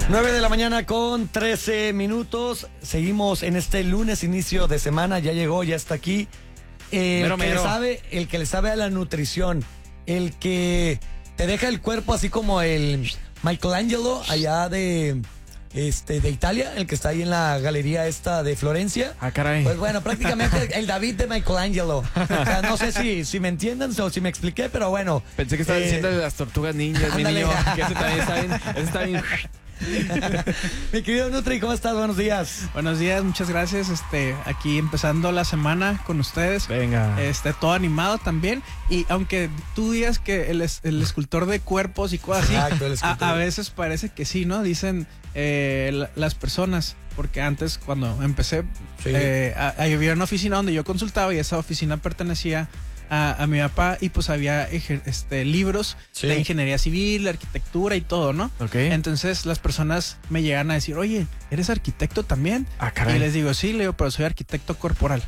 9 de la mañana con 13 minutos. Seguimos en este lunes, inicio de semana. Ya llegó, ya está aquí. El que le sabe a la nutrición. El que te deja el cuerpo así como el Michelangelo allá de Italia, el que está ahí en la galería esta de Florencia. Ah, caray. Pues bueno, prácticamente el David de Michelangelo. O sea, no sé si me entienden o si me expliqué, pero bueno. Pensé que estaba diciendo de las tortugas ninjas, mi niño. Que ese también está bien. Mi querido Nutri, ¿cómo estás? Buenos días. Buenos días, muchas gracias. Aquí empezando la semana con ustedes. Venga. Todo animado también. Y aunque tú digas que el escultor de cuerpos y cosas así, exacto, a veces parece que sí, ¿no? Dicen las personas, porque antes cuando empecé, sí. había una oficina donde yo consultaba y esa oficina pertenecía a mi papá y pues había libros sí. de ingeniería civil, arquitectura y todo, ¿no? Okay. Entonces las personas me llegan a decir, oye, ¿eres arquitecto también? Ah, caray. Y les digo, sí, le digo, pero soy arquitecto corporal.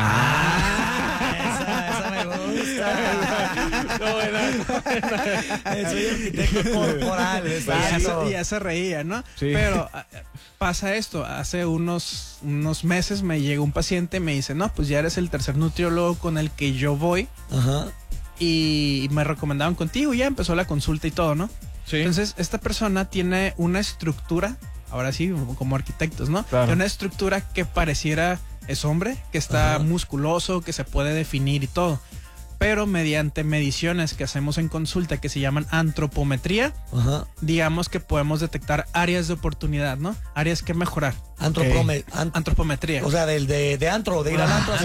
Esa me gusta. Soy arquitecto corporal. Y ya se reía, ¿no? Sí. Pero pasa esto, hace unos meses me llegó un paciente y me dice, no, pues ya eres el tercer nutriólogo con el que yo voy. Ajá. Y me recomendaban contigo y ya empezó la consulta y todo, ¿no? Sí. Entonces, esta persona tiene una estructura, ahora sí, como arquitectos, ¿no? Claro. Tiene una estructura que pareciera es hombre, que está Ajá. musculoso, que se puede definir y todo. Pero mediante mediciones que hacemos en consulta que se llaman antropometría, Ajá. digamos que podemos detectar áreas de oportunidad, ¿no? Áreas que mejorar. Antropometría. O sea, de antro, de ir al antro así.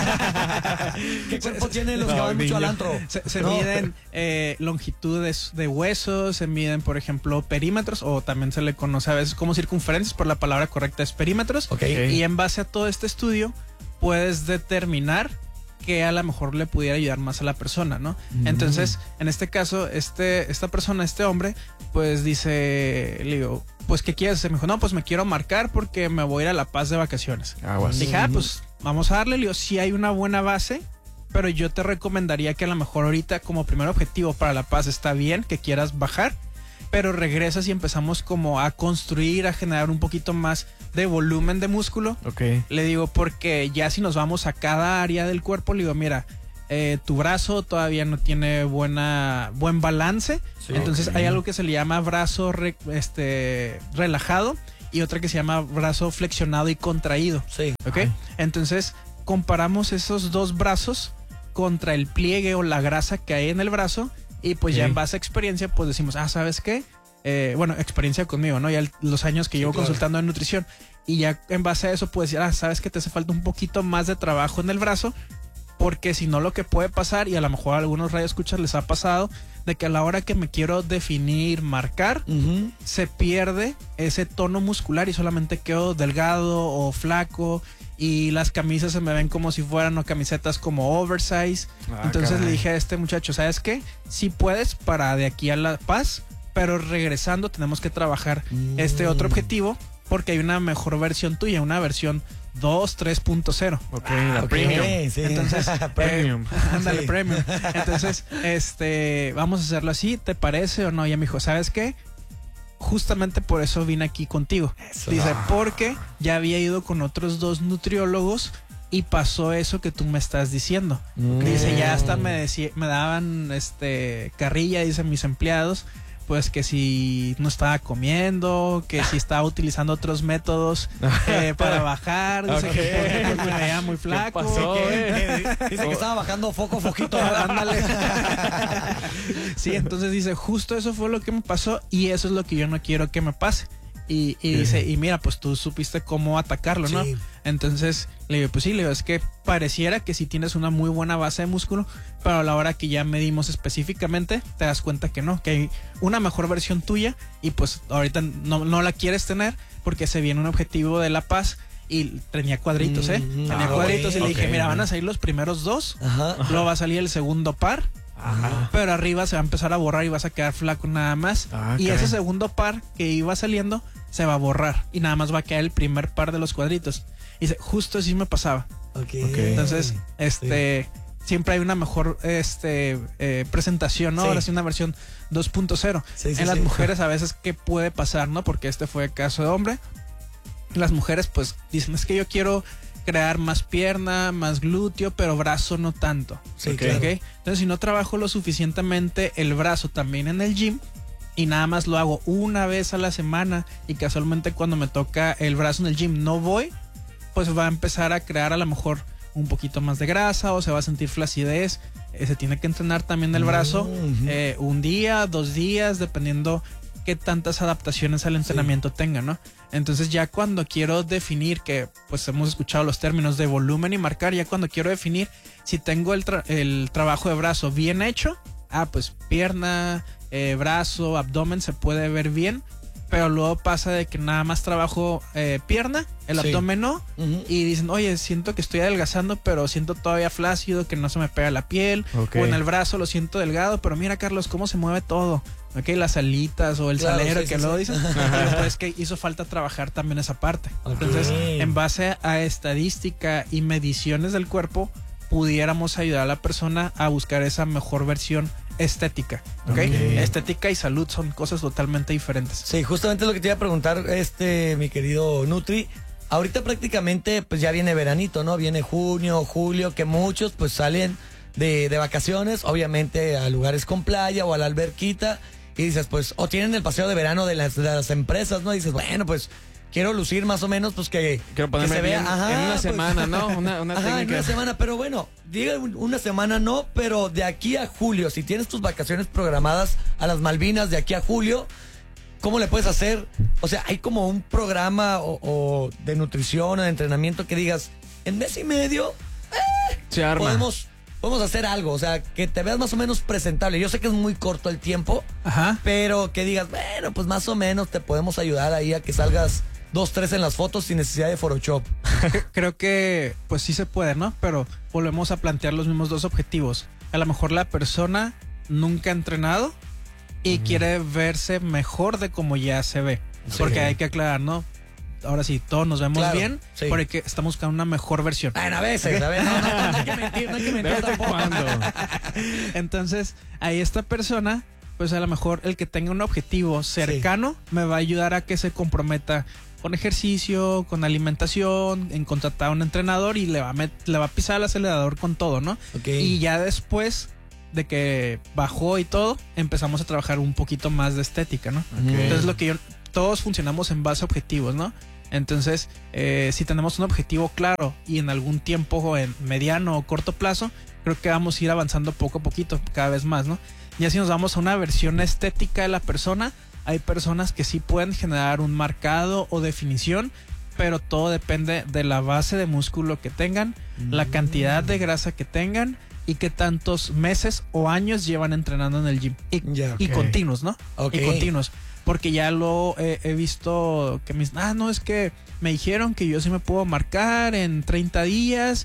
¿Qué cuerpo tienen los que van mucho al antro? Se miden longitudes de huesos, se miden, por ejemplo, perímetros, o también se le conoce a veces como circunferencias, pero la palabra correcta es perímetros. Okay. Y en base a todo este estudio, puedes determinar que a lo mejor le pudiera ayudar más a la persona, ¿no? Entonces, en este caso, esta persona, este hombre, pues dice, le digo, pues, ¿qué quieres hacer? Me dijo, no, pues me quiero marcar porque me voy a ir a La Paz de vacaciones. Aguas. Dije, pues vamos a darle. Le digo, sí hay una buena base, pero yo te recomendaría que a lo mejor ahorita como primer objetivo para La Paz está bien que quieras bajar, pero regresas y empezamos como a construir, a generar un poquito más de volumen de músculo. Ok. Le digo, porque ya si nos vamos a cada área del cuerpo, le digo, mira, tu brazo todavía no tiene buen balance. Sí, entonces hay algo que se le llama brazo relajado y otra que se llama brazo flexionado y contraído. Sí. ¿Ok? Entonces comparamos esos dos brazos contra el pliegue o la grasa que hay en el brazo y pues ya en base a experiencia pues decimos, ¿sabes qué? Experiencia conmigo, ¿no? Ya los años que llevo consultando en nutrición y ya en base a eso puedes decir, ¿sabes qué? Te hace falta un poquito más de trabajo en el brazo, porque si no lo que puede pasar, y a lo mejor a algunos radioescuchas les ha pasado, de que a la hora que me quiero definir, marcar, se pierde ese tono muscular y solamente quedo delgado o flaco y las camisas se me ven como si fueran camisetas como oversize. Entonces caray. Le dije a este muchacho, ¿sabes qué? Si puedes para de aquí a La Paz, pero regresando tenemos que trabajar este otro objetivo porque hay una mejor versión tuya, una versión 2, 3.0. Ok, la premium. Sí. Entonces, premium. Ándale, premium. Entonces, vamos a hacerlo así, ¿te parece o no? Y ella me dijo, ¿sabes qué? Justamente por eso vine aquí contigo. Eso. Dice, porque ya había ido con otros 2 nutriólogos y pasó eso que tú me estás diciendo. Dice, ya hasta me daban carrilla, dicen mis empleados, pues que si no estaba comiendo, que si estaba utilizando otros métodos para bajar, dice que pues, me veía muy flaco. ¿Qué pasó, Dice que estaba bajando foquito. Ándale. Sí, entonces dice, justo eso fue lo que me pasó y eso es lo que yo no quiero que me pase. Y dice, y mira, pues tú supiste cómo atacarlo, ¿no? Sí. Entonces le digo, pues sí, le digo, es que pareciera que sí tienes una muy buena base de músculo, pero a la hora que ya medimos específicamente, te das cuenta que no, que hay una mejor versión tuya y pues ahorita no la quieres tener porque se viene un objetivo de La Paz y tenía cuadritos, tenía cuadritos y le dije, mira, van a salir los primeros 2, luego va a salir el segundo par. Ajá. Pero arriba se va a empezar a borrar y vas a quedar flaco nada más. Y ese segundo par que iba saliendo se va a borrar y nada más va a quedar el primer par de los cuadritos. Y dice, justo así me pasaba. Okay. Entonces, siempre hay una mejor presentación, ¿no? Sí. Ahora sí una versión 2.0. Sí, en las mujeres a veces, ¿qué puede pasar, no? Porque fue el caso de hombre. Las mujeres pues dicen, es que yo quiero crear más pierna, más glúteo, pero brazo no tanto. Sí, claro. ¿Okay? Entonces, si no trabajo lo suficientemente el brazo también en el gym y nada más lo hago una vez a la semana y casualmente cuando me toca el brazo en el gym no voy, pues va a empezar a crear a lo mejor un poquito más de grasa o se va a sentir flacidez. Se tiene que entrenar también el brazo un día, 2 días, dependiendo qué tantas adaptaciones al entrenamiento tenga, ¿no? Entonces ya cuando quiero definir, que pues hemos escuchado los términos de volumen y marcar, ya cuando quiero definir si tengo el trabajo de brazo bien hecho, pues pierna, brazo, abdomen se puede ver bien, pero luego pasa de que nada más trabajo pierna, el abdomen no, y dicen, oye, siento que estoy adelgazando, pero siento todavía flácido, que no se me pega la piel, o en el brazo lo siento delgado, pero mira, Carlos, cómo se mueve todo. Las alitas o el salero que luego dicen, pero pues que hizo falta trabajar también esa parte. Entonces, en base a estadística y mediciones del cuerpo, pudiéramos ayudar a la persona a buscar esa mejor versión estética. Estética y salud son cosas totalmente diferentes. Sí, justamente lo que te iba a preguntar, mi querido Nutri. Ahorita prácticamente pues ya viene veranito, ¿no? Viene junio, julio, que muchos pues salen de vacaciones, obviamente a lugares con playa o a la alberquita. Y dices, pues, o tienen el paseo de verano de las empresas, ¿no? Y dices, bueno, pues, quiero lucir más o menos, pues, quiero ponerme que se bien vea. en una semana, ¿no? Una técnica. En una semana, pero bueno, diga una semana no, pero de aquí a julio, si tienes tus vacaciones programadas a las Malvinas de aquí a julio, ¿cómo le puedes hacer? O sea, hay como un programa o de nutrición o de entrenamiento que digas, en mes y medio, se arma. Podemos hacer algo, o sea, que te veas más o menos presentable. Yo sé que es muy corto el tiempo, pero que digas, bueno, pues más o menos te podemos ayudar ahí a que salgas 2, 3 en las fotos sin necesidad de Photoshop. Creo que pues sí se puede, ¿no? Pero volvemos a plantear los mismos 2 objetivos. A lo mejor la persona nunca ha entrenado y quiere verse mejor de como ya se ve. Sí. Porque hay que aclarar, ¿no? Ahora sí, todos nos vemos bien, porque estamos buscando una mejor versión. Bueno, a veces, no hay que mentir, tampoco. Entonces, ahí esta persona, pues a lo mejor el que tenga un objetivo cercano me va a ayudar a que se comprometa con ejercicio, con alimentación, en contratar a un entrenador y le va a pisar el acelerador con todo, ¿no? Y ya después de que bajó y todo, empezamos a trabajar un poquito más de estética, ¿no? Entonces todos funcionamos en base a objetivos, ¿no? Entonces, si tenemos un objetivo claro y en algún tiempo, en mediano o corto plazo, creo que vamos a ir avanzando poco a poquito, cada vez más, ¿no? Ya si nos vamos a una versión estética de la persona, hay personas que sí pueden generar un marcado o definición, pero todo depende de la base de músculo que tengan, la cantidad de grasa que tengan y qué tantos meses o años llevan entrenando en el gym. Y continuos, ¿no? Y continuos. Porque ya lo he visto que me dicen, no, es que me dijeron que yo sí me puedo marcar en 30 días,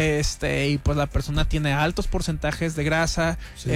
y pues la persona tiene altos porcentajes de grasa,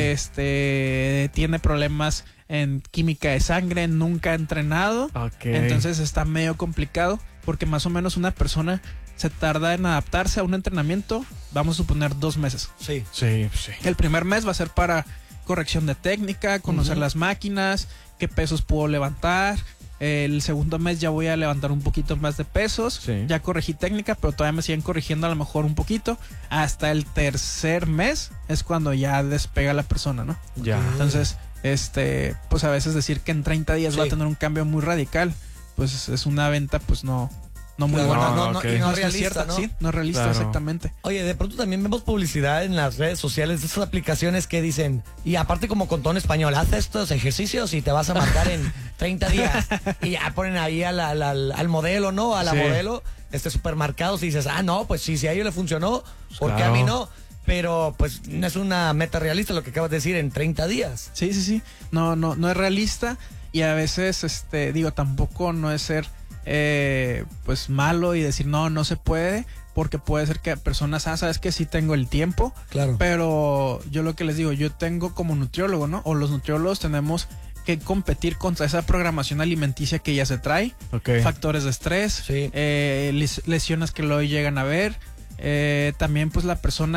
tiene problemas en química de sangre, nunca ha entrenado, entonces está medio complicado, porque más o menos una persona se tarda en adaptarse a un entrenamiento, vamos a suponer 2 meses. Sí. El primer mes va a ser para corrección de técnica, conocer las máquinas, qué pesos puedo levantar. El segundo mes ya voy a levantar un poquito más de pesos. Ya corregí técnica, pero todavía me siguen corrigiendo a lo mejor un poquito. Hasta el tercer mes es cuando ya despega la persona, ¿no? Ya. Entonces, pues a veces decir que en 30 días va a tener un cambio muy radical, pues es una venta, pues no muy buena. Y no realista, ¿no? Sí, no realista, exactamente. Oye, de pronto también vemos publicidad en las redes sociales de esas aplicaciones que dicen, y aparte como con tono español, haz estos ejercicios y te vas a marcar en 30 días. Y ya ponen ahí al modelo, ¿no? A la modelo, supermercados y dices, no, pues sí, si a ellos le funcionó, ¿por qué a mí no? Pero pues no es una meta realista lo que acabas de decir, en 30 días. Sí. No es realista y a veces, tampoco no es ser pues malo y decir no se puede, porque puede ser que personas, sabes que sí tengo el tiempo, claro, pero yo lo que les digo, yo tengo como nutriólogo, ¿no? O los nutriólogos tenemos que competir contra esa programación alimenticia que ya se trae, factores de estrés, lesiones que luego llegan a ver, también pues la persona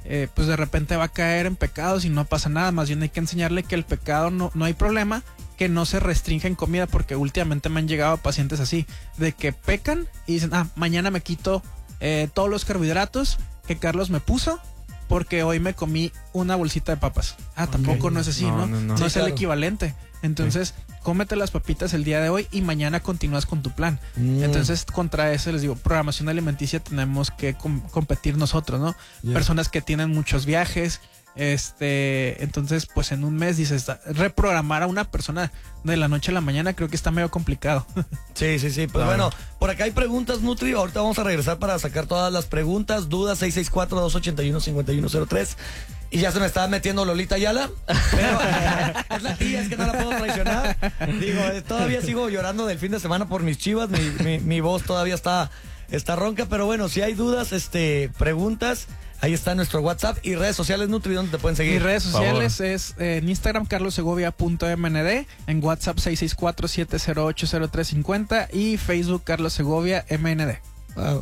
pues de repente va a caer en pecados y no pasa nada. Más bien hay que enseñarle que el pecado no hay problema, que no se restringe en comida, porque últimamente me han llegado pacientes así, de que pecan y dicen, mañana me quito todos los carbohidratos que Carlos me puso porque hoy me comí una bolsita de papas. Tampoco no es así, ¿no? No sí, es el equivalente. Entonces, cómete las papitas el día de hoy y mañana continúas con tu plan. Entonces, contra eso les digo, programación alimenticia tenemos que competir nosotros, ¿no? Personas que tienen muchos viajes, entonces pues en un mes dices, reprogramar a una persona de la noche a la mañana creo que está medio complicado. Sí, pues bueno, por acá hay preguntas, Nutri, ahorita vamos a regresar para sacar todas las preguntas, dudas, 664-281-5103. Y ya se me estaba metiendo Lolita Ayala, pero es la tía, es que no la puedo traicionar. Digo, todavía sigo llorando del fin de semana por mis Chivas, mi voz todavía está ronca, pero bueno, si hay dudas, preguntas, ahí está nuestro WhatsApp y redes sociales, Nutri, ¿dónde te pueden seguir? Mis redes sociales es en Instagram, carlossegovia.mnd, en WhatsApp 664-708-0350 y Facebook Carlos Segovia MND.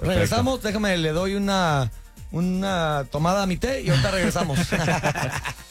Regresamos, déjame, le doy una tomada a mi té y ahorita regresamos.